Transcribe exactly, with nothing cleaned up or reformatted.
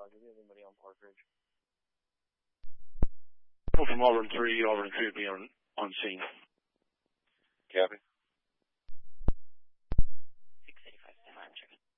Uh, do we have anybody on Park Ridge? From Auburn three, Auburn three would be on, on scene. Copy.